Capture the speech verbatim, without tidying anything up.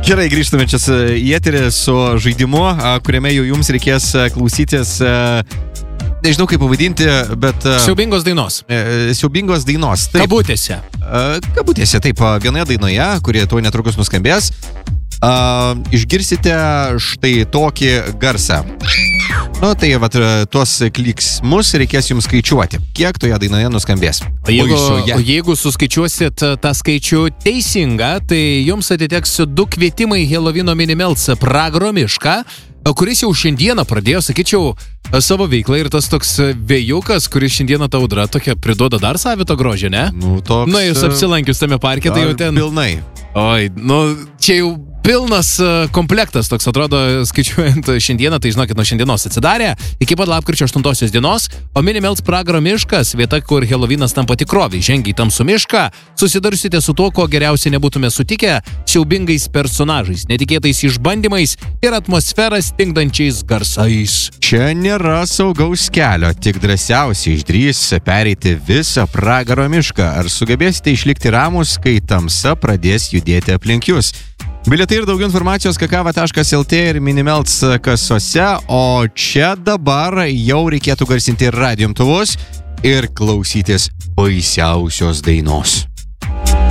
Gerai, grįžtame čia į eterį su žaidimu, kuriame jau jums reikės klausytis, nežinau kaip pavadinti, bet... Siaubingos dainos. Siaubingos dainos. Taip. Kabutėse. Kabutėse, taip, vienoje dainoje, kurie tuo netrukus nuskambės, išgirsite štai tokį garsą. Nu, tai vat, tuos kliksmus reikės jums skaičiuoti. Kiek toje dainoje nuskambės? O jeigu, o jeigu suskaičiuosit tą skaičių teisingą, tai jums atiteks du kvietimai Helovino Minimelts Pragaro mišką, kuris jau šiandieną pradėjo, sakyčiau, savo veiklą ir tas toks vėjukas, kuris šiandieną ta audra tokia priduoda dar savito grožio, ne? Nu, toks... Na, jūs apsilankius tame parke, tai jau ten... Pilnai. Oi, nu, čia jau... Pilnas komplektas, toks atrodo, skaičiuojant šiandieną, tai žinokit, nuo šiandienos atsidarė, iki pat lapkričio aštuntosios dienos, o Minimelts Pragaro miškas, vieta, kur Helovinas tampa tikrovė, žengia į tamsų mišką, susidursite su to, ko geriausiai nebūtume sutikę, siaubingais personažais, netikėtais išbandymais ir atmosferą stingdančiais garsais. Čia nėra saugaus kelio, tik drąsiausiai išdrys pereiti visą Pragaro mišką. Ar sugebėsite išlikti ramus, kai tamsa pradės judėti aplink jūs? Bilietai ir daugiau informacijos kakava taškas el tė ir Minimelts kasose, o čia dabar jau reikėtų garsinti radijo imtuvus ir klausytis baisiausios dainos.